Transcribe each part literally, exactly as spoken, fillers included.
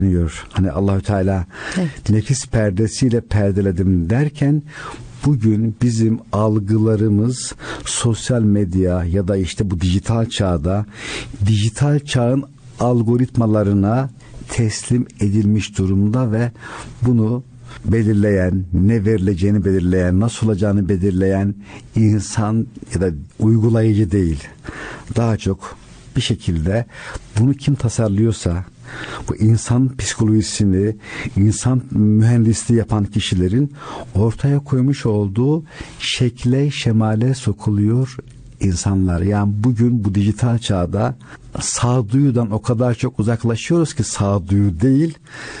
diyor. Hani Allahü Teala evet. nefis perdesiyle perdeledim derken bugün bizim algılarımız sosyal medya ya da işte bu dijital çağda dijital çağın algoritmalarına teslim edilmiş durumda ve bunu belirleyen, ne verileceğini belirleyen, nasıl olacağını belirleyen insan ya da uygulayıcı değil. Daha çok bir şekilde bunu kim tasarlıyorsa, bu insan psikolojisini, insan mühendisliği yapan kişilerin ortaya koymuş olduğu şekle, şemale sokuluyor insanlar. Yani bugün bu dijital çağda sağduyudan o kadar çok uzaklaşıyoruz ki sağduyu değil,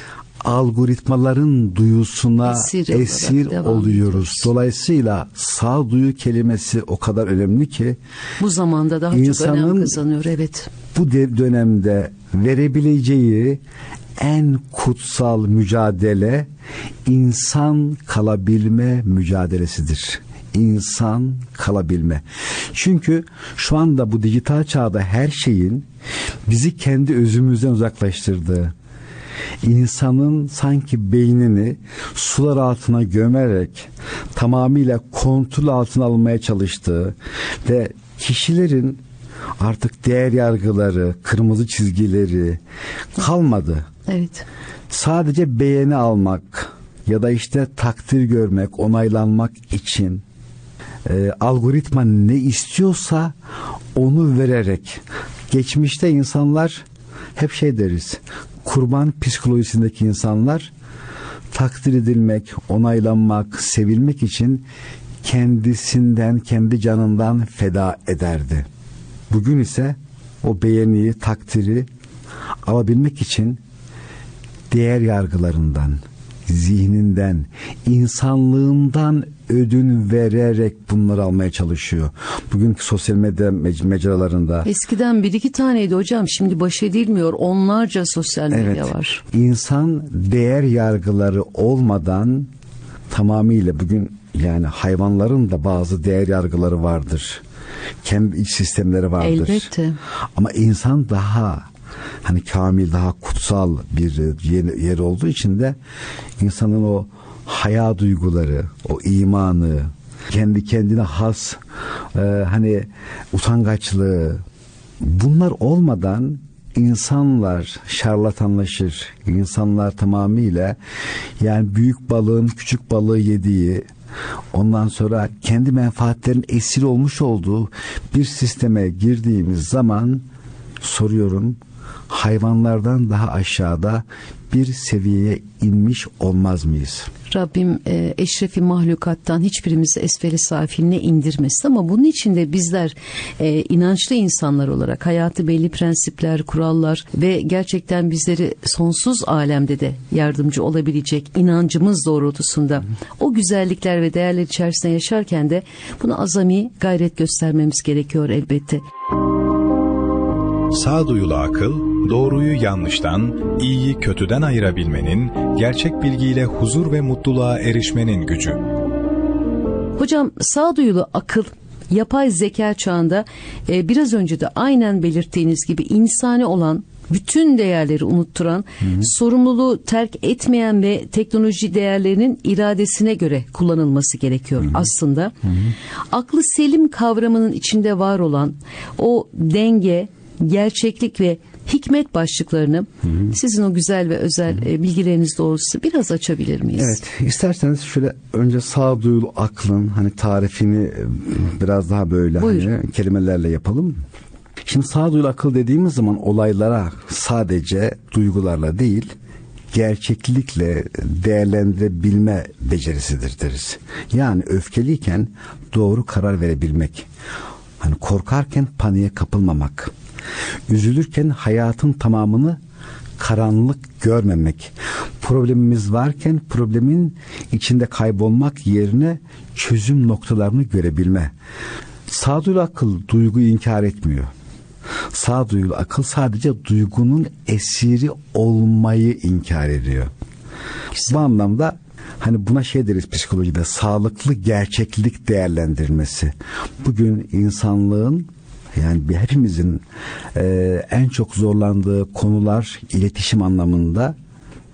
algoritmaların duyusuna esir, esir oluyoruz. Ediyoruz. Dolayısıyla sağduyu kelimesi o kadar önemli ki bu zamanda daha çok önem kazanıyor. Evet. Bu dönemde verebileceği en kutsal mücadele insan kalabilme mücadelesidir. İnsan kalabilme. Çünkü şu anda bu dijital çağda her şeyin bizi kendi özümüzden uzaklaştırdığı, insanın sanki beynini sular altına gömerek tamamıyla kontrol altına almaya çalıştığı ve kişilerin artık değer yargıları, kırmızı çizgileri kalmadı. Evet. Sadece beğeni almak ya da işte takdir görmek, onaylanmak için e, algoritma ne istiyorsa onu vererek, geçmişte insanlar hep şey deriz, kurban psikolojisindeki insanlar takdir edilmek, onaylanmak, sevilmek için kendisinden, kendi canından feda ederdi. Bugün ise o beğeniyi, takdiri alabilmek için değer yargılarından, zihninden, insanlığından ödün vererek bunları almaya çalışıyor. Bugünkü sosyal medya mecralarında. Eskiden bir iki taneydi hocam. Şimdi baş edilmiyor. Onlarca sosyal medya evet, var. İnsan değer yargıları olmadan tamamıyla bugün yani hayvanların da bazı değer yargıları vardır. Kendi iç sistemleri vardır. Elbette. Ama insan daha hani kamil, daha kutsal bir yer, yer olduğu için de insanın o haya duyguları, o imanı, kendi kendine has e, hani utangaçlığı, bunlar olmadan insanlar şarlatanlaşır. İnsanlar tamamıyla yani büyük balığın küçük balığı yediği, ondan sonra kendi menfaatlerin esiri olmuş olduğu bir sisteme girdiğimiz zaman soruyorum, hayvanlardan daha aşağıda bir seviyeye inmiş olmaz mıyız? Rabbim e, eşrefi mahlukattan hiçbirimizi esferi safiline indirmesin, ama bunun için de bizler e, inançlı insanlar olarak hayatı belli prensipler, kurallar ve gerçekten bizleri sonsuz alemde de yardımcı olabilecek inancımız doğrultusunda o güzellikler ve değerler içerisinde yaşarken de buna azami gayret göstermemiz gerekiyor elbette. Sağduyulu akıl, doğruyu yanlıştan, iyiyi kötüden ayırabilmenin, gerçek bilgiyle huzur ve mutluluğa erişmenin gücü. Hocam, sağduyulu akıl, yapay zeka çağında e, biraz önce de aynen belirttiğiniz gibi insani olan, bütün değerleri unutturan, hı hı. sorumluluğu terk etmeyen ve teknoloji değerlerinin iradesine göre kullanılması gerekiyor, hı hı. aslında. Hı hı. Aklı selim kavramının içinde var olan o denge, gerçeklik ve hikmet başlıklarını, hı hı. sizin o güzel ve özel hı hı. bilgileriniz doğrusu biraz açabilir miyiz? Evet, isterseniz şöyle önce sağduyulu aklın hani tarifini biraz daha böyle hani kelimelerle yapalım. Şimdi sağduyulu akıl dediğimiz zaman olaylara sadece duygularla değil, gerçeklikle değerlendirebilme becerisidir deriz. Yani öfkeliyken doğru karar verebilmek, hani korkarken paniğe kapılmamak, üzülürken hayatın tamamını karanlık görmemek, problemimiz varken problemin içinde kaybolmak yerine çözüm noktalarını görebilme. Sağduyulu akıl duyguyu inkar etmiyor. Sağduyulu akıl sadece duygunun esiri olmayı inkar ediyor. Bu anlamda hani buna şey deriz psikolojide, sağlıklı gerçeklik değerlendirmesi. Bugün insanlığın, yani hepimizin e, en çok zorlandığı konular iletişim anlamında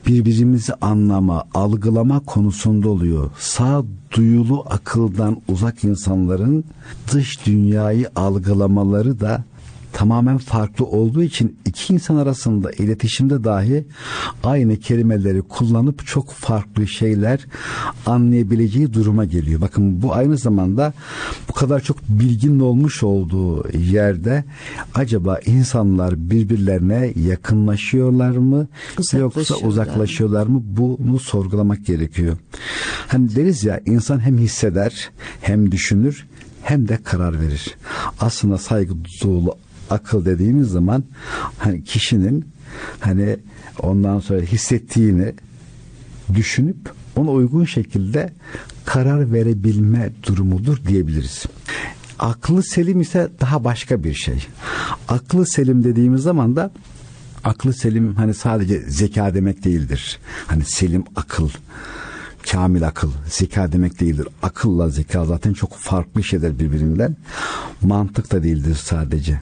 birbirimizi anlama, algılama konusunda oluyor. Sağduyulu akıldan uzak insanların dış dünyayı algılamaları da tamamen farklı olduğu için iki insan arasında iletişimde dahi aynı kelimeleri kullanıp çok farklı şeyler anlayabileceği duruma geliyor. Bakın bu aynı zamanda bu kadar çok bilginin olmuş olduğu yerde acaba insanlar birbirlerine yakınlaşıyorlar mı yoksa uzaklaşıyorlar mı? Bunu sorgulamak gerekiyor. Hani deriz ya, insan hem hisseder hem düşünür hem de karar verir. Aslında saygı duyulu akıl dediğimiz zaman hani kişinin hani ondan sonra hissettiğini düşünüp ona uygun şekilde karar verebilme durumudur diyebiliriz. Aklı selim ise daha başka bir şey. Aklı selim dediğimiz zaman da aklı selim hani sadece zeka demek değildir. Hani selim akıl, kamil akıl, zeka demek değildir. Akılla zeka zaten çok farklı şeyler birbirinden. Mantık da değildir sadece.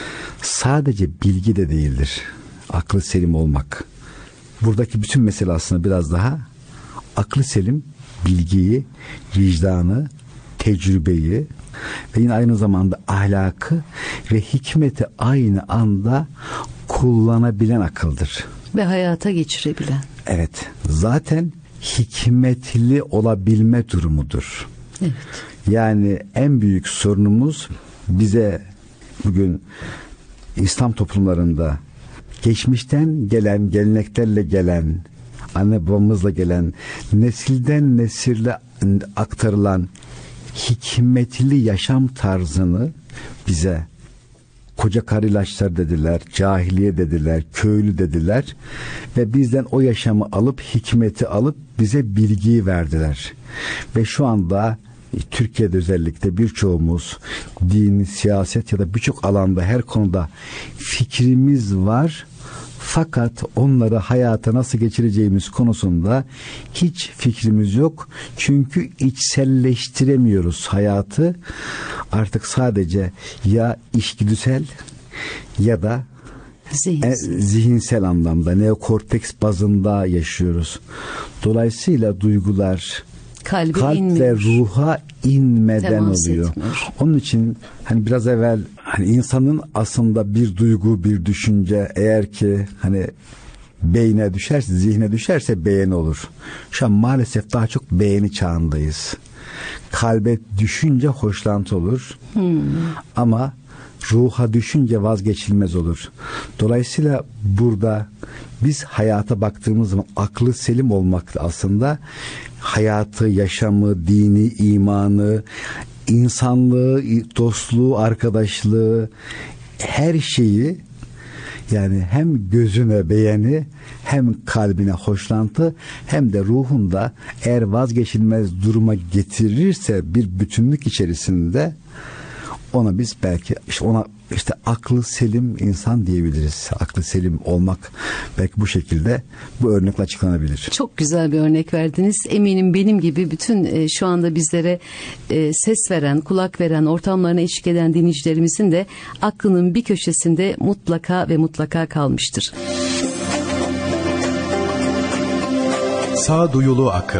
Sadece bilgi de değildir aklı selim olmak. Buradaki bütün mesele aslında biraz daha aklı selim bilgiyi, vicdanı, tecrübeyi ve yine aynı zamanda ahlakı ve hikmeti aynı anda kullanabilen akıldır. Ve hayata geçirebilen. Evet, zaten hikmetli olabilme durumudur. Evet. Yani en büyük sorunumuz bize bugün İslam toplumlarında geçmişten gelen, geleneklerle gelen, anne babamızla gelen, nesilden nesile aktarılan hikmetli yaşam tarzını bize koca karı ilaçlar dediler, cahiliye dediler, köylü dediler ve bizden o yaşamı alıp, hikmeti alıp bize bilgiyi verdiler. Ve şu anda Türkiye'de özellikle birçoğumuz din, siyaset ya da birçok alanda, her konuda fikrimiz var. Fakat onları hayata nasıl geçireceğimiz konusunda hiç fikrimiz yok. Çünkü içselleştiremiyoruz hayatı. Artık sadece ya içgüdüsel ya da zihinsel, e, zihinsel anlamda, neokorteks bazında yaşıyoruz. Dolayısıyla duygular Kalbe kalp inmiyor, ve ruha inmeden temas oluyor. Etmiyor. Onun için hani biraz evvel hani insanın aslında bir duygu, bir düşünce eğer ki hani beyne düşerse, zihne düşerse beğeni olur. Şu an maalesef daha çok beğeni çağındayız. Kalbe düşünce hoşlantı olur. Hmm. Ama ruha düşünce vazgeçilmez olur. Dolayısıyla burada biz hayata baktığımız zaman aklı selim olmak aslında hayatı, yaşamı, dini, imanı, insanlığı, dostluğu, arkadaşlığı, her şeyi, yani hem gözüne beğeni, hem kalbine hoşlantı, hem de ruhunda eğer vazgeçilmez duruma getirirse bir bütünlük içerisinde, ona biz belki işte ona işte aklı selim insan diyebiliriz. Aklı selim olmak belki bu şekilde, bu örnekle açıklanabilir. Çok güzel bir örnek verdiniz. Eminim benim gibi bütün e, şu anda bizlere e, ses veren, kulak veren, ortamlarına eşlik eden dinleyicilerimizin de aklının bir köşesinde mutlaka ve mutlaka kalmıştır. Sağduyulu akıl.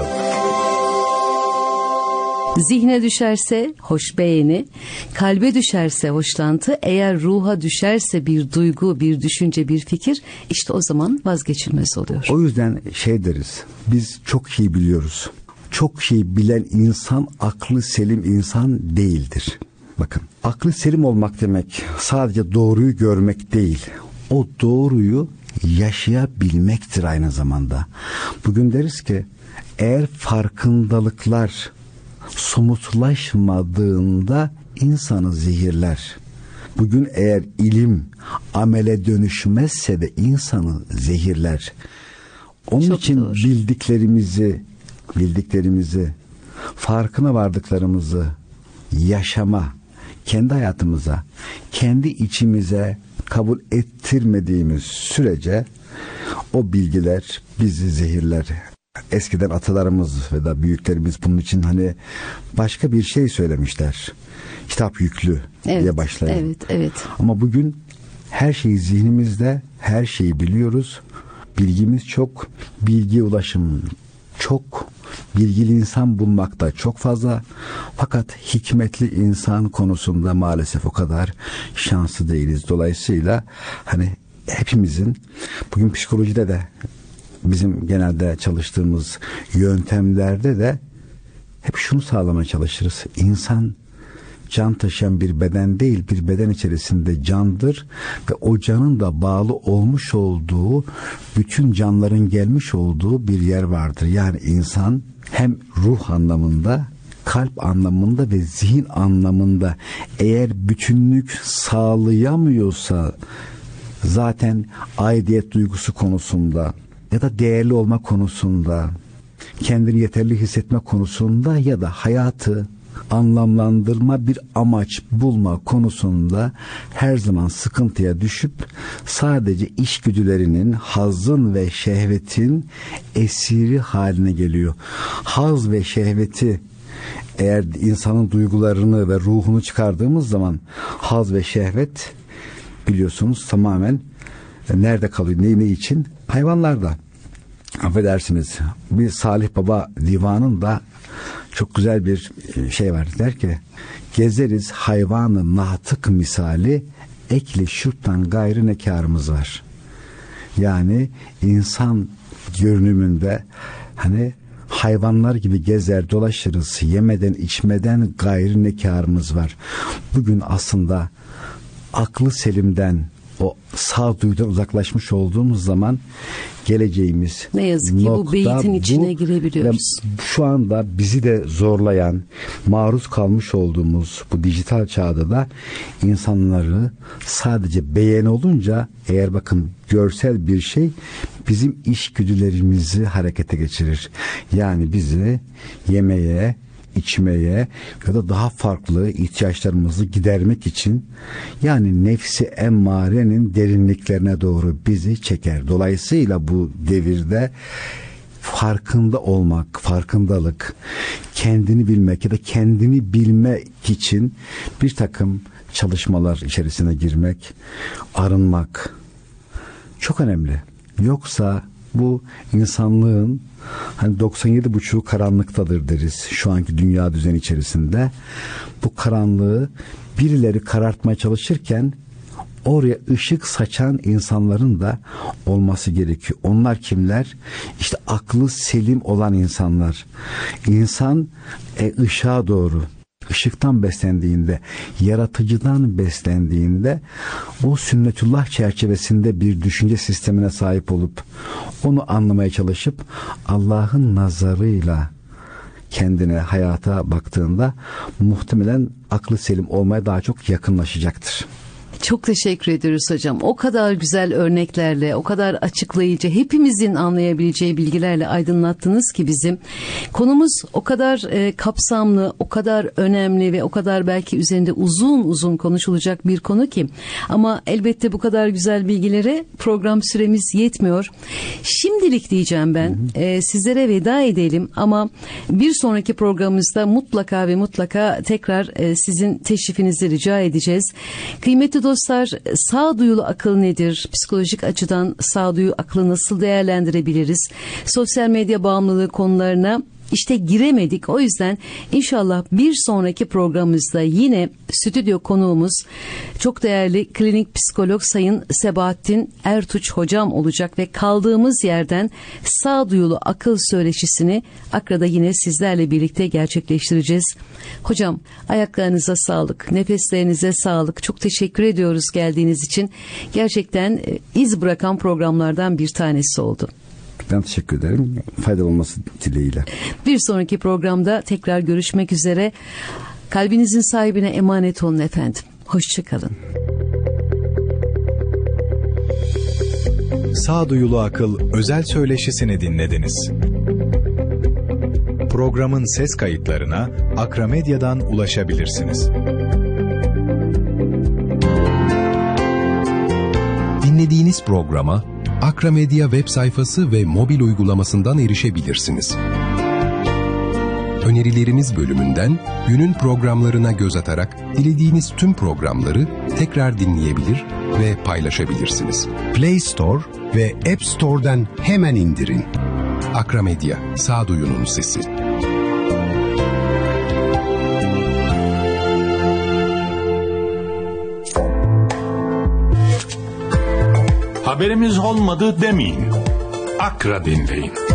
Zihne düşerse hoş beğeni, kalbe düşerse hoşlantı, eğer ruha düşerse bir duygu, bir düşünce, bir fikir, işte o zaman vazgeçilmez oluyor. O yüzden şey deriz, biz çok iyi biliyoruz. Çok şey bilen insan aklı selim insan değildir. Bakın, aklı selim olmak demek sadece doğruyu görmek değil, o doğruyu yaşayabilmektir aynı zamanda. Bugün deriz ki eğer farkındalıklar somutlaşmadığında insanı zehirler. Bugün eğer ilim amele dönüşmezse de insanı zehirler. Onun Çok için doğru. bildiklerimizi, bildiklerimizi, farkına vardıklarımızı yaşama, kendi hayatımıza, kendi içimize kabul ettirmediğimiz sürece o bilgiler bizi zehirler. Eskiden atalarımız ve da büyüklerimiz bunun için hani başka bir şey söylemişler. Kitap yüklü evet, diye başlayın. Evet, evet. Ama bugün her şey zihnimizde, her şeyi biliyoruz. bilgimiz çok, bilgi ulaşım çok, bilgili insan bulmakta çok fazla. Fakat hikmetli insan konusunda maalesef o kadar şanslı değiliz. Dolayısıyla hani hepimizin bugün psikolojide de bizim genelde çalıştığımız yöntemlerde de hep şunu sağlamaya çalışırız. İnsan can taşıyan bir beden değil, bir beden içerisinde candır ve o canın da bağlı olmuş olduğu, bütün canların gelmiş olduğu bir yer vardır. Yani insan hem ruh anlamında, kalp anlamında ve zihin anlamında eğer bütünlük sağlayamıyorsa, zaten aidiyet duygusu konusunda ya da değerli olma konusunda, kendini yeterli hissetme konusunda ya da hayatı anlamlandırma, bir amaç bulma konusunda her zaman sıkıntıya düşüp sadece işgüdülerinin, hazın ve şehvetin esiri haline geliyor. Haz ve şehveti, eğer insanın duygularını ve ruhunu çıkardığımız zaman haz ve şehvet biliyorsunuz tamamen nerede kalıyor? Ne, ne için? Hayvanlarda. Affedersiniz. Bir Salih Baba divanında çok güzel bir şey var. Der ki, gezeriz hayvanı natık misali, ekli şurttan gayrı ne kârımız var. Yani insan görünümünde hani hayvanlar gibi gezer dolaşırız, yemeden içmeden gayrı ne kârımız var. Bugün aslında aklı selimden, o sağduyudan uzaklaşmış olduğumuz zaman geleceğimiz ne yazık ki bu beytin içine bu girebiliyoruz. Şu anda bizi de zorlayan, maruz kalmış olduğumuz bu dijital çağda da insanları sadece beğen olunca, eğer bakın görsel bir şey bizim işgüdülerimizi harekete geçirir. Yani bizi yemeye, içmeye ya da daha farklı ihtiyaçlarımızı gidermek için, yani nefsi emmarenin derinliklerine doğru bizi çeker. Dolayısıyla bu devirde farkında olmak, farkındalık, kendini bilmek ya da kendini bilmek için bir takım çalışmalar içerisine girmek, arınmak çok önemli. Yoksa bu insanlığın hani doksan yedi buçuğu karanlıktadır deriz şu anki dünya düzeni içerisinde. Bu karanlığı birileri karartmaya çalışırken oraya ışık saçan insanların da olması gerekiyor. Onlar kimler? İşte aklı selim olan insanlar. İnsan e, ışığa doğru, ışıktan beslendiğinde, yaratıcıdan beslendiğinde, o sünnetullah çerçevesinde bir düşünce sistemine sahip olup onu anlamaya çalışıp Allah'ın nazarıyla kendine, hayata baktığında muhtemelen aklı selim olmaya daha çok yakınlaşacaktır. Çok teşekkür ediyoruz hocam. O kadar güzel örneklerle, o kadar açıklayıcı, hepimizin anlayabileceği bilgilerle aydınlattınız ki bizim. Konumuz o kadar e, kapsamlı, o kadar önemli ve o kadar belki üzerinde uzun uzun konuşulacak bir konu ki. Ama elbette bu kadar güzel bilgilere program süremiz yetmiyor. Şimdilik diyeceğim ben, hı hı. E, sizlere veda edelim ama bir sonraki programımızda mutlaka ve mutlaka tekrar e, sizin teşrifinizi rica edeceğiz. Kıymetli dostlar, sağduyulu akıl nedir? Psikolojik açıdan sağduyu aklı nasıl değerlendirebiliriz? Sosyal medya bağımlılığı konularına işte giremedik. O yüzden inşallah bir sonraki programımızda yine stüdyo konuğumuz çok değerli klinik psikolog Sayın Sebahattin Ertuğ hocam olacak ve kaldığımız yerden sağduyulu akıl söyleşisini Akra'da yine sizlerle birlikte gerçekleştireceğiz. Hocam ayaklarınıza sağlık, nefeslerinize sağlık. Çok teşekkür ediyoruz geldiğiniz için. Gerçekten iz bırakan programlardan bir tanesi oldu. Ben teşekkür ederim. Faydalı olması dileğiyle. Bir sonraki programda tekrar görüşmek üzere. Kalbinizin sahibine emanet olun efendim. Hoşçakalın. Sağduyulu Akıl özel söyleşisini dinlediniz. Programın ses kayıtlarına Akra Medya'dan ulaşabilirsiniz. Dinlediğiniz programa Akra Medya web sayfası ve mobil uygulamasından erişebilirsiniz. Önerilerimiz bölümünden günün programlarına göz atarak dilediğiniz tüm programları tekrar dinleyebilir ve paylaşabilirsiniz. Play Store ve App Store'dan hemen indirin. Akramedya, sağduyunun sesi. Haberimiz olmadı demeyin. Akra dinleyin.